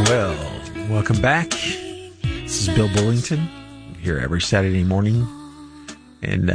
Well, welcome back. This is Bill Bullington here every Saturday morning. And,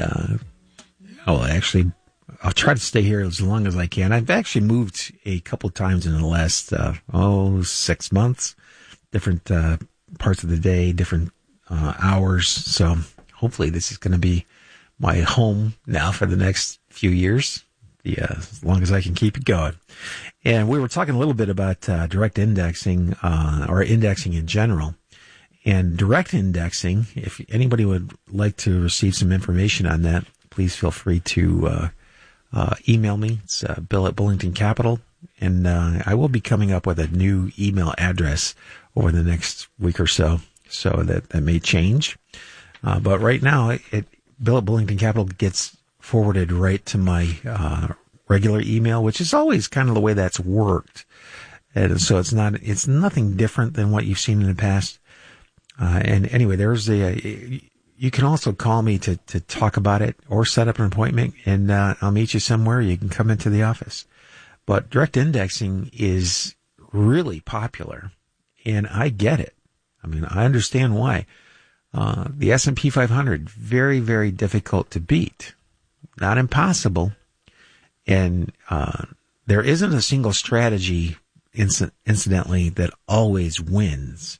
I'll try to stay here as long as I can. I've actually moved a couple times in the last, 6 months. Different parts of the day, different hours. So hopefully this is going to be my home now for the next few years, as long as I can keep it going. And we were talking a little bit about direct indexing, or indexing in general. And direct indexing, if anybody would like to receive some information on that, please feel free to email me. It's Bill at Bullington Capital. And I will be coming up with a new email address over the next week or so that may change. But right now, Bill at Bullington Capital gets forwarded right to my regular email, which is always kind of the way that's worked. And so it's nothing different than what you've seen in the past. And anyway, you can also call me to talk about it or set up an appointment, and I'll meet you somewhere. You can come into the office. But direct indexing is really popular, and I get it. I mean, I understand why. The S&P 500, very, very difficult to beat. Not impossible. And there isn't a single strategy, incidentally, that always wins.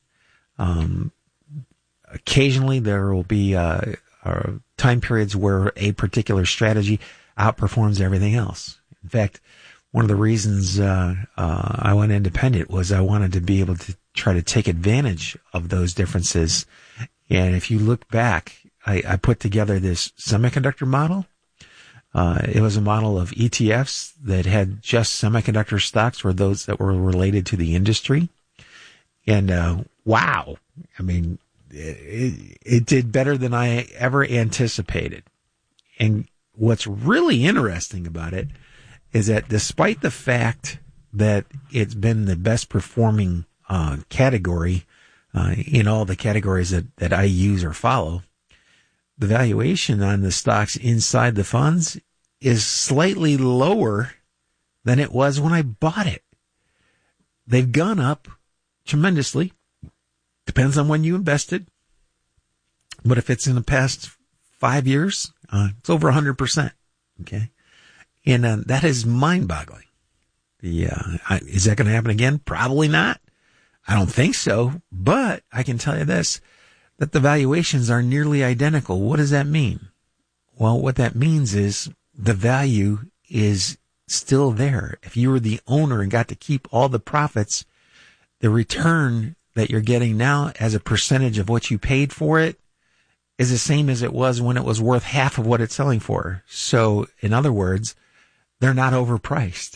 Occasionally there will be time periods where a particular strategy outperforms everything else. In fact, one of the reasons I went independent was I wanted to be able to try to take advantage of those differences. And if you look back, I put together this semiconductor model. It was a model of ETFs that had just semiconductor stocks, or those that were related to the industry. And wow, I mean, it did better than I ever anticipated. And what's really interesting about it is that despite the fact that it's been the best performing category in all the categories that I use or follow, the valuation on the stocks inside the funds is slightly lower than it was when I bought it. They've gone up tremendously. Depends on when you invested. But if it's in the past 5 years, it's over 100%. Okay. And that is mind-boggling. Is that going to happen again? Probably not. I don't think so. But I can tell you this, that the valuations are nearly identical. What does that mean? Well, what that means is the value is still there. If you were the owner and got to keep all the profits, the return that you're getting now as a percentage of what you paid for it is the same as it was when it was worth half of what it's selling for. So, in other words, they're not overpriced.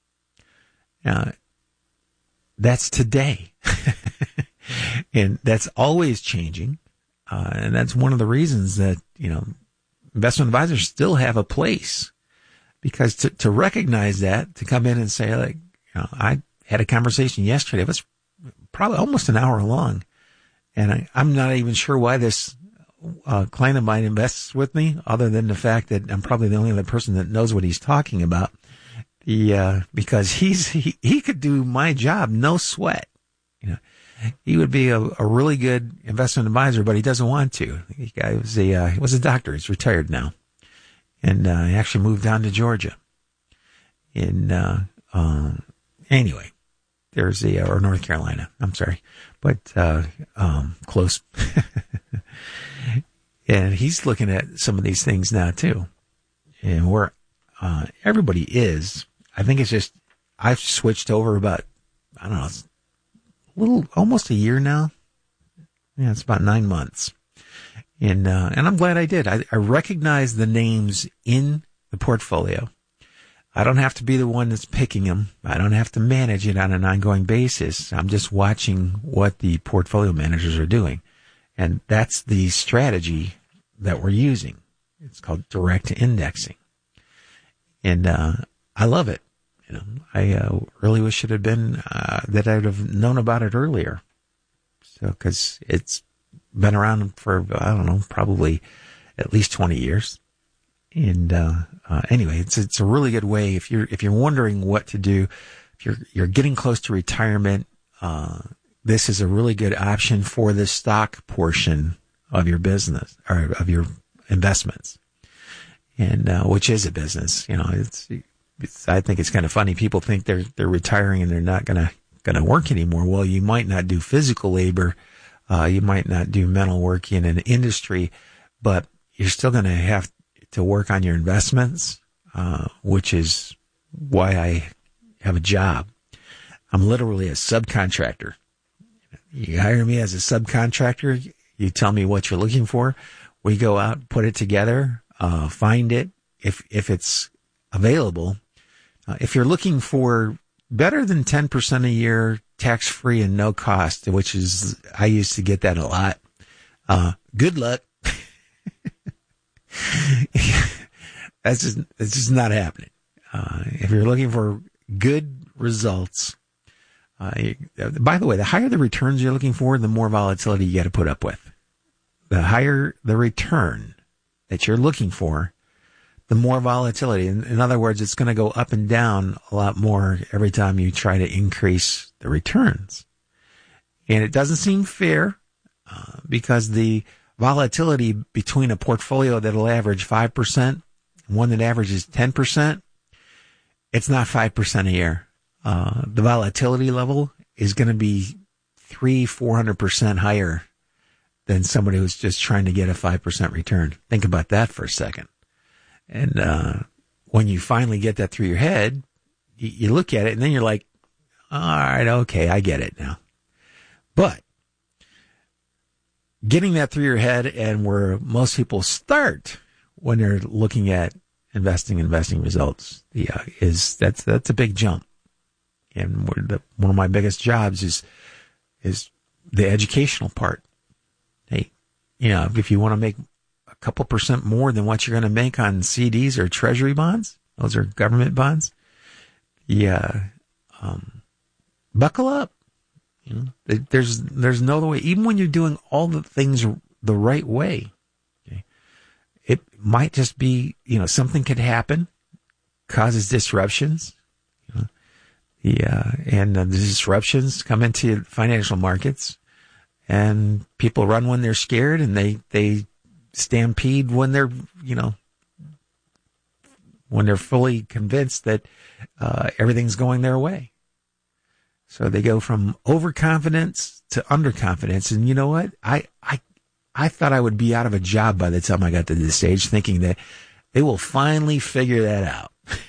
That's today. And that's always changing. And that's one of the reasons that, investment advisors still have a place. Because to recognize that, to come in and say, like, I had a conversation yesterday. It was probably almost an hour long. And I'm not even sure why this client of mine invests with me, other than the fact that I'm probably the only other person that knows what he's talking about. Because he could do my job, no sweat. He would be a really good investment advisor, but he doesn't want to. He was a doctor. He's retired now. And he actually moved down to Georgia. And anyway, or North Carolina. I'm sorry. But close. And he's looking at some of these things now, too. And where everybody is, I think it's just, I've switched over about, I don't know, almost a year now. Yeah, it's about 9 months. And I'm glad I did. I recognize the names in the portfolio. I don't have to be the one that's picking them. I don't have to manage it on an ongoing basis. I'm just watching what the portfolio managers are doing. And that's the strategy that we're using. It's called direct indexing. And I love it. I really wish it had been that I'd have known about it earlier. So, because it's been around for, I don't know, probably at least 20 years. And anyway, it's a really good way if you're wondering what to do, if you're getting close to retirement, this is a really good option for the stock portion of your business or of your investments, and which is a business. I think it's kind of funny. People think they're retiring and they're not gonna work anymore. Well, you might not do physical labor, you might not do mental work in an industry, but you're still gonna have to work on your investments, which is why I have a job. I'm literally a subcontractor. You hire me as a subcontractor. You tell me what you're looking for. We go out, put it together, find it if it's available. If you're looking for better than 10% a year, tax-free and no cost, which is, I used to get that a lot. Good luck. It's just not happening. If you're looking for good results, by the way, the higher the returns you're looking for, the more volatility you got to put up with. The higher the return that you're looking for, the more volatility. In other words, it's going to go up and down a lot more every time you try to increase the returns. And it doesn't seem fair because the volatility between a portfolio that'll average 5% and one that averages 10%, it's not 5% a year. The volatility level is going to be 400% higher than somebody who's just trying to get a 5% return. Think about that for a second. And when you finally get that through your head, you look at it and then you're like, all right, okay, I get it now. But getting that through your head, and where most people start when they're looking at investing results, that's a big jump. And one of my biggest jobs is the educational part. Hey, if you want to make a couple % more than what you're going to make on CDs or treasury bonds, those are government bonds. Yeah. Buckle up. There's no other way. Even when you're doing all the things the right way, okay, it might just be, something could happen, causes disruptions. And the disruptions come into financial markets, and people run when they're scared, and they stampede when they're, when they're fully convinced that everything's going their way. So they go from overconfidence to underconfidence. And you know what? I thought I would be out of a job by the time I got to this stage, thinking that they will finally figure that out.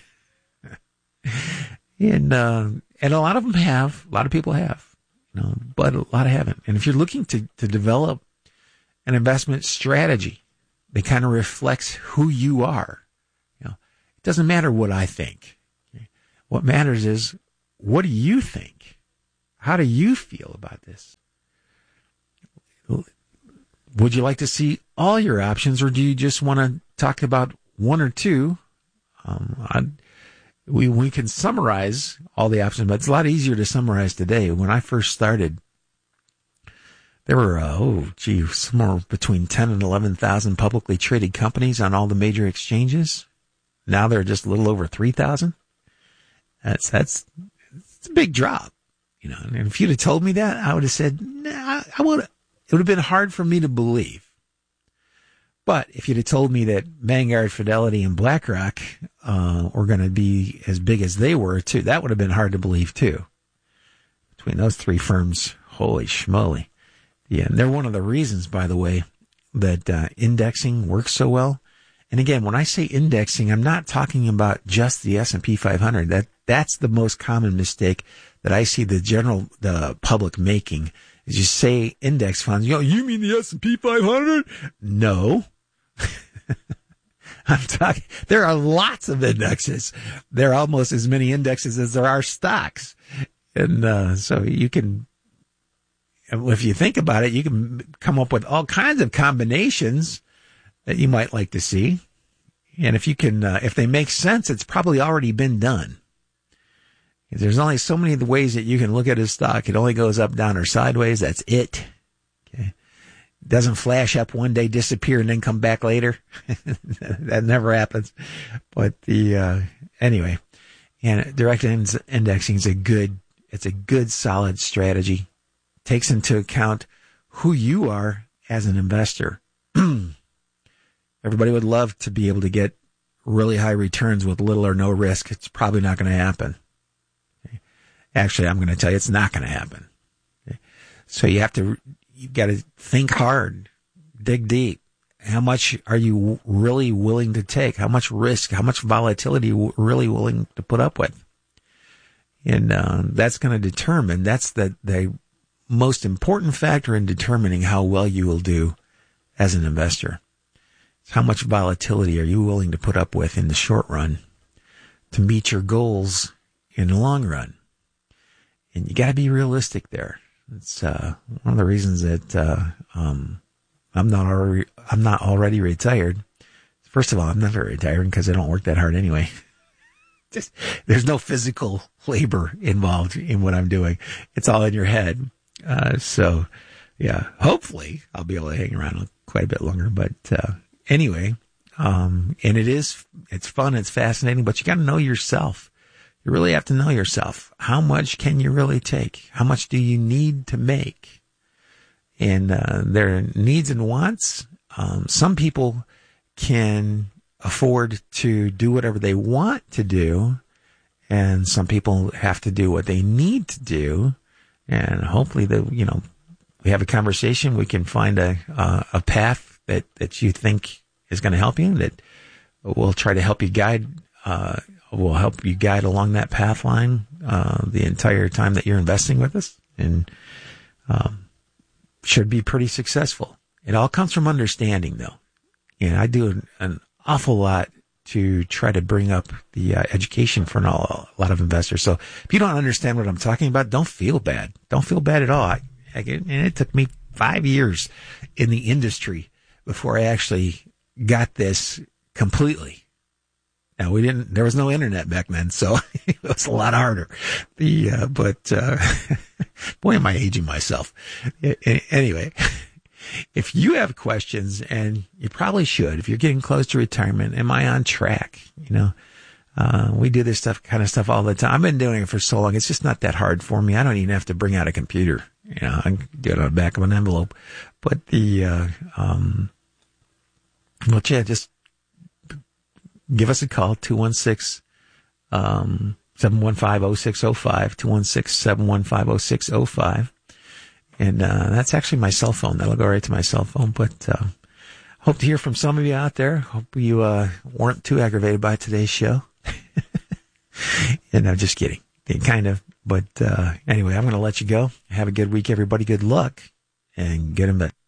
And a lot of them have, a lot of people have, but a lot haven't. And if you're looking to develop an investment strategy that kind of reflects who you are, it doesn't matter what I think. Okay? What matters is, what do you think? How do you feel about this? Would you like to see all your options, or do you just want to talk about one or two? We can summarize all the options, but it's a lot easier to summarize today. When I first started, there were, somewhere between 10 and 11,000 publicly traded companies on all the major exchanges. Now there are just a little over 3,000. It's a big drop, and if you'd have told me that, I would have said, nah, it would have been hard for me to believe. But if you'd have told me that Vanguard, Fidelity, and BlackRock were going to be as big as they were, too, that would have been hard to believe, too. Between those three firms, holy schmoly. Yeah, and they're one of the reasons, by the way, that indexing works so well. And again, when I say indexing, I'm not talking about just the S&P 500. That's the most common mistake that I see the public making. Is you say index funds, you mean the S&P 500? No. I'm talking, there are lots of indexes. There are almost as many indexes as there are stocks. And so you can, if you think about it, you can come up with all kinds of combinations that you might like to see. And if you can, if they make sense, it's probably already been done. There's only so many ways that you can look at a stock. It only goes up, down, or sideways. That's it. Okay. It doesn't flash up one day, disappear, and then come back later. That never happens. But anyway, and direct indexing is a good solid strategy takes into account who you are as an investor. Everybody would love to be able to get really high returns with little or no risk. It's probably not going to happen. Okay. Actually, I'm going to tell you it's not going to happen. Okay. So you've got to think hard, dig deep. How much are you really willing to take? How much risk, how much volatility are you really willing to put up with? And that's going to determine, that's the most important factor in determining how well you will do as an investor. How much volatility are you willing to put up with in the short run to meet your goals in the long run? And you got to be realistic there. It's one of the reasons that I'm not already retired. First of all, I'm never retiring because I don't work that hard anyway. There's no physical labor involved in what I'm doing. It's all in your head. So, yeah, hopefully I'll be able to hang around quite a bit longer. But anyway, and it's fun, it's fascinating, but you got to know yourself. You really have to know yourself. How much can you really take? How much do you need to make? And their needs and wants. Some people can afford to do whatever they want to do, and some people have to do what they need to do. And hopefully, we have a conversation. We can find a path that you think is going to help you. That will try to help you guide. Will help you guide along that path line the entire time that you're investing with us, and should be pretty successful. It all comes from understanding, though. And I do an awful lot to try to bring up the education for a lot of investors. So if you don't understand what I'm talking about, don't feel bad. Don't feel bad at all. And it took me 5 years in the industry before I actually got this completely. Now there was no internet back then, so it was a lot harder. But boy, am I aging myself. Anyway, if you have questions, and you probably should, if you're getting close to retirement, am I on track? We do this kind of stuff all the time. I've been doing it for so long. It's just not that hard for me. I don't even have to bring out a computer. I can do it on the back of an envelope. But just give us a call, 216-715-0605, 216-715-0605. And that's actually my cell phone. That'll go right to my cell phone. But hope to hear from some of you out there. Hope you weren't too aggravated by today's show. And I'm just kidding. Kind of. But anyway, I'm going to let you go. Have a good week, everybody. Good luck. And get in bed.